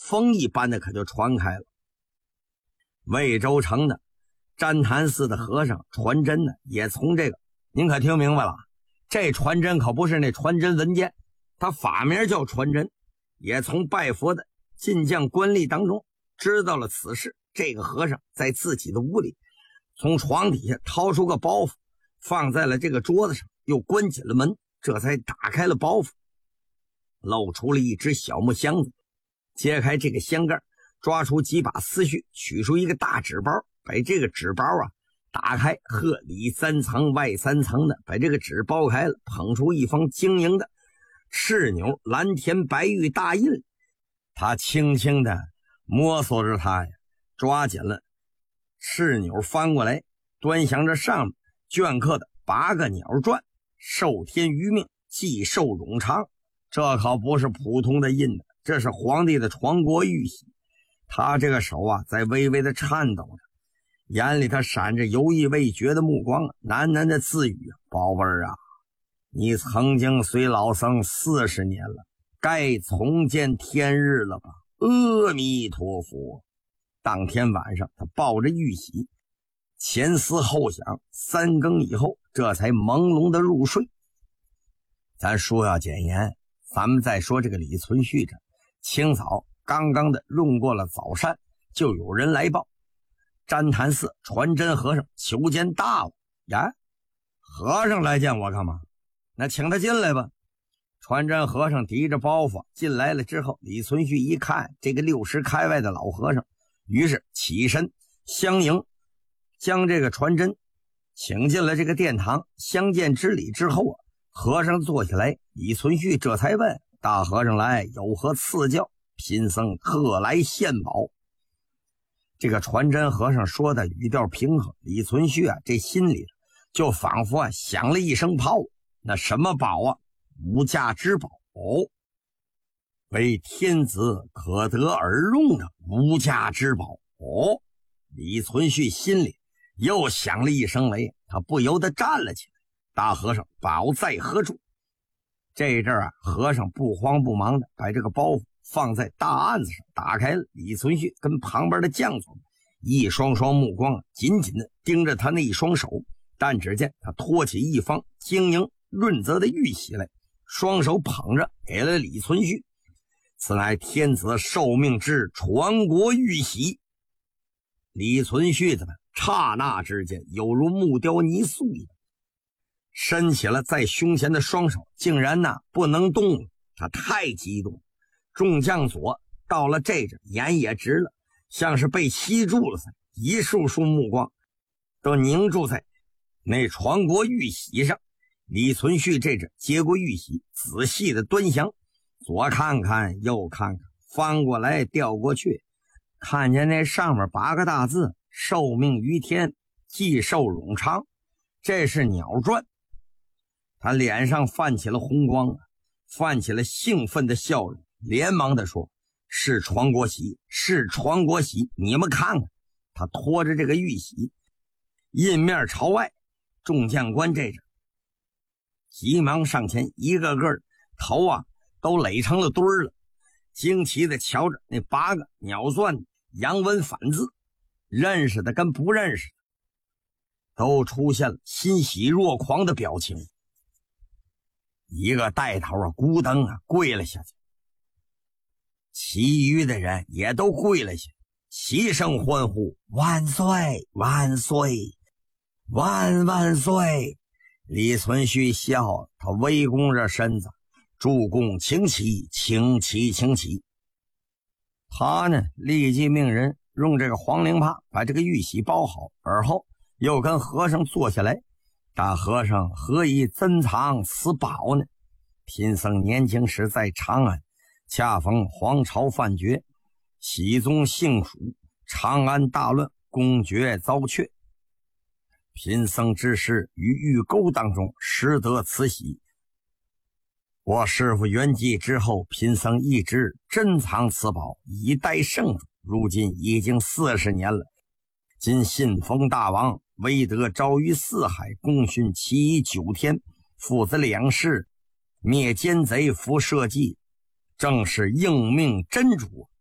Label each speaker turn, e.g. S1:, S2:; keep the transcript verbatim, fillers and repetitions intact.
S1: 风一般的可就传开了。魏州城的占坛寺的和尚传真呢，也从这个，您可听明白了，这传真可不是那传真文件，他法名叫传真，也从拜佛的进将官吏当中知道了此事。这个和尚在自己的屋里从床底下掏出个包袱，放在了这个桌子上，又关紧了门，这才打开了包袱，露出了一只小木箱子，揭开这个箱盖，抓出几把丝絮，取出一个大纸包，把这个纸包啊打开，呵，里三层外三层的把这个纸包开了，捧出一方晶莹的赤纽蓝田白玉大印，他轻轻的摸索着它呀，抓紧了赤纽，翻过来，端详着上面镌刻的八个鸟传，寿天余命，既寿永昌。这可不是普通的印的，这是皇帝的传国玉玺。他这个手啊在微微的颤抖着，眼里他闪着犹豫未决的目光，喃喃的自语：宝贝儿啊，你曾经随老僧四十年了，该重见天日了吧？阿弥陀佛。当天晚上，他抱着玉玺，前思后想，三更以后这才朦胧的入睡。咱说要简言，咱们再说这个李存勖这清早刚刚的用过了早膳，就有人来报，占坛寺传真和尚求见大王呀。和尚来见我干嘛？那请他进来吧。传真和尚提着包袱进来了之后，李存勖一看这个六十开外的老和尚，于是起身相迎，将这个传真请进了这个殿堂。相见之礼之后啊，和尚坐下来，李存勖这才问：大和尚来有何赐教？贫僧特来献宝。这个传真和尚说的语调平和，李存勖啊这心里就仿佛啊响了一声炮。那什么宝啊？无价之宝哦，为天子可得而用的无价之宝哦。李存勖心里又响了一声雷，他不由得站了起来。大和尚，宝在何处？这阵儿啊，和尚不慌不忙的把这个包袱放在大案子上，打开了。李存勖跟旁边的将佐们一双双目光紧紧的盯着他那一双手，但只见他托起一方晶莹润泽的玉玺来，双手捧着给了李存勖。此乃天子受命之传国玉玺。李存勖的刹那之间有如木雕泥塑一样，伸起了在胸前的双手，竟然呢不能动了。他太激动，众将佐到了这阵眼也直了，像是被吸住了似的，一束束目光都凝住在那传国玉玺上。李存勖这阵接过玉玺，仔细的端详，左看看右看看，翻过来调过去，看见那上面八个大字：受命于天，既寿永昌。这是鸟传。他脸上泛起了红光啊，泛起了兴奋的笑容，连忙的说：是传国玺，是传国玺，你们看看。他拖着这个玉玺，印面朝外，众将官这阵急忙上前，一个个头啊都垒成了堆儿了，惊奇的瞧着那八个鸟钻洋文反字，认识的跟不认识的都出现了欣喜若狂的表情。一个带头啊咕噔啊跪了下去，其余的人也都跪了下，齐声欢呼：万岁万岁万万岁！李存勖笑，他微弓着身子，助攻请起，请起，请起。他呢立即命人用这个黄绫帕把这个玉玺包好，而后又跟和尚坐下来。大和尚，何以珍藏此宝呢？贫僧年轻时在长安，恰逢黄巢犯绝，熹宗幸蜀，长安大乱，公爵遭却。贫僧之时于玉沟当中拾得此玺，我师父圆寂之后，贫僧一直珍藏此宝，以待圣主。如今已经四十年了，今信封大王威德昭于四海，功勋其一九天，父子两世，灭奸贼，伏社稷，正是应命真主。